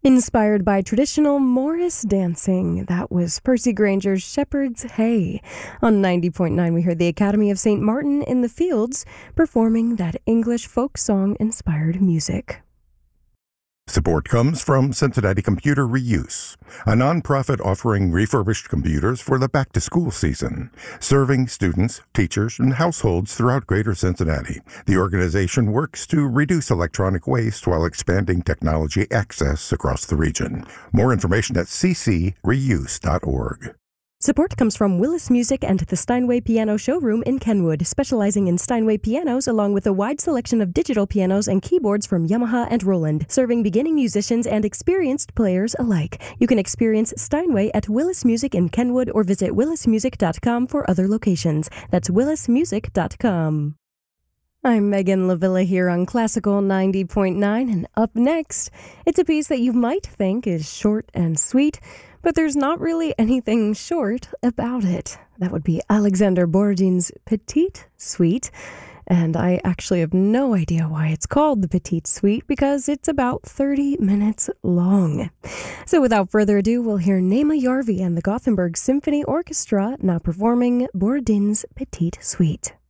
Inspired by traditional Morris dancing, that was Percy Granger's Shepherd's Hey. On 90.9, we heard the Academy of St. Martin in the Fields performing that English folk song-inspired music. Support comes from Cincinnati Computer Reuse, a nonprofit offering refurbished computers for the back-to-school season, serving students, teachers, and households throughout Greater Cincinnati. The organization works to reduce electronic waste while expanding technology access across the region. More information at ccreuse.org. Support comes from Willis Music and the Steinway Piano Showroom in Kenwood, specializing in Steinway pianos along with a wide selection of digital pianos and keyboards from Yamaha and Roland, serving beginning musicians and experienced players alike. You can experience Steinway at Willis Music in Kenwood or visit willismusic.com for other locations. That's willismusic.com. I'm Megan LaVilla here on Classical 90.9, and up next, it's a piece that you might think is short and sweet, but there's not really anything short about it. That would be Alexander Borodin's Petite Suite, and I actually have no idea why it's called the Petite Suite because it's about 30 minutes long. So without further ado, we'll hear Naima Yarvi and the Gothenburg Symphony Orchestra now performing Borodin's Petite Suite.